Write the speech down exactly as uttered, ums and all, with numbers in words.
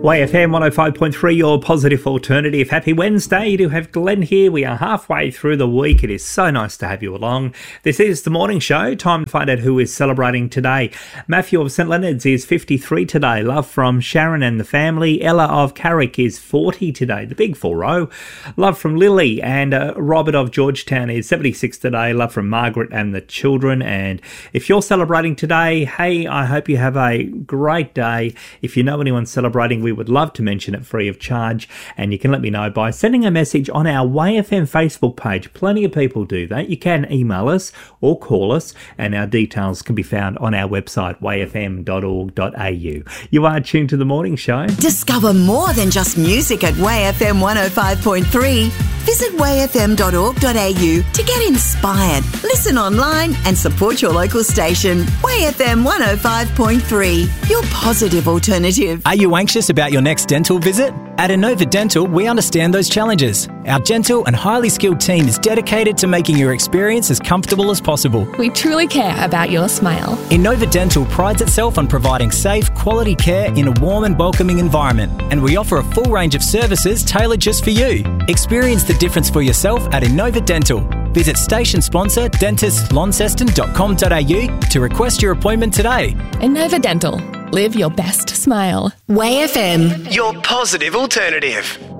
Y F M one oh five point three, your positive alternative. Happy Wednesday. You do have Glenn here. We are halfway through the week. It is so nice to have you along. This is the morning show. Time to find out who is celebrating today. Matthew of St Leonard's is fifty-three today. Love from Sharon and the family. Ella of Carrick is forty today. The big four oh. Love from Lily, and uh, Robert of Georgetown is seventy-six today. Love from Margaret and the children. And if you're celebrating today, hey, I hope you have a great day. If you know anyone celebrating, we would love to mention it free of charge, and you can let me know by sending a message on our Y F M Facebook page. Plenty of people do that. You can email us or call us, and our details can be found on our website, y f m dot org dot a u. You are tuned to the morning show. Discover more than just music at Y F M one oh five point three. Visit y f m dot org dot a u to get inspired, listen online and support your local station. Y F M one oh five point three, your positive alternative. Are you anxious about your next dental visit? At Inova Dental, we understand those challenges. Our gentle and highly skilled team is dedicated to making your experience as comfortable as possible. We truly care about your smile. Inova Dental prides itself on providing safe, quality care in a warm and welcoming environment, and we offer a full range of services tailored just for you. Experience the difference for yourself at Inova Dental. Visit station sponsor dentist launceston dot com dot a u to request your appointment today. Inova Dental. Live your best smile. Y F M, your positive alternative.